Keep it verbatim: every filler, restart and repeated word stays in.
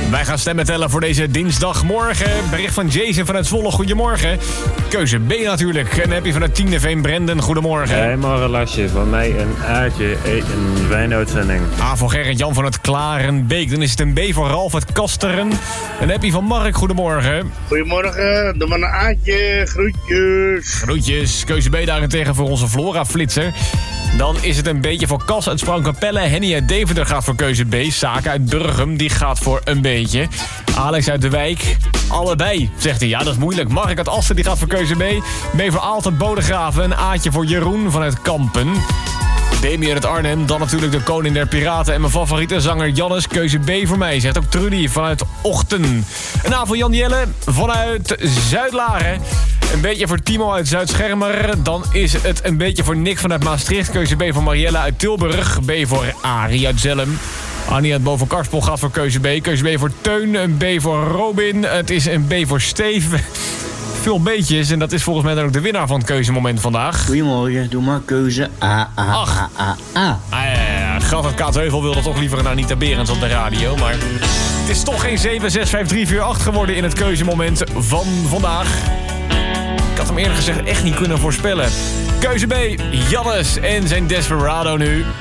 Wij gaan stemmen tellen voor deze dinsdagmorgen. Bericht van Jason vanuit Zwolle, goedemorgen. Keuze B natuurlijk. En heb je vanuit Tieneveen, Brendan, goedemorgen. Helemaal lasje. Van mij een Aatje, een wijnuitzending. A voor Gerrit-Jan van het Klarenbeek. Dan is het een B voor Ralf uit Kasteren. En heb je van Mark, goedemorgen. Goedemorgen, doe maar een Aatje, groetjes. Groetjes. Keuze B daarentegen voor onze Flora-flitser. Dan is het een beetje voor Cas uit Sprangkapelle. Henny uit Deventer gaat voor keuze B. Zaken uit Burgum, die gaat voor een beetje. Alex uit de Wijk, allebei, zegt hij. Ja, dat is moeilijk. Mark uit Assen, die gaat voor keuze B. B voor Aalst uit Bodegraven. Een Aatje voor Jeroen vanuit Kampen. Demi uit Arnhem, dan natuurlijk de koning der piraten. En mijn favoriete zanger Jannes, keuze B voor mij. Zegt ook Trudy vanuit Ochten. Een A voor Jan Jelle vanuit Zuidlaren. Een beetje voor Timo uit Zuid-Schermer. Dan is het een beetje voor Nick vanuit Maastricht. Keuze B voor Marielle uit Tilburg. B voor Arie uit Zelhem. Annie uit Boven Karspel gaat voor keuze B. Keuze B voor Teun. Een B voor Robin. Het is een B voor Steve. Veel beetjes. En dat is volgens mij dan ook de winnaar van het keuzemoment vandaag. Goedemorgen, doe maar keuze A, A, Ach. A, A, A. Ah, ja, ja, ja. Gat uit Kaatsheuvel wilde toch liever naar Anita Berends op de radio. Maar het is toch geen zeven, zes, vijf, drie, vier, acht geworden in het keuzemoment van vandaag. Ik had hem eerlijk gezegd echt niet kunnen voorspellen. Keuze B, Jannes en zijn Desperado nu.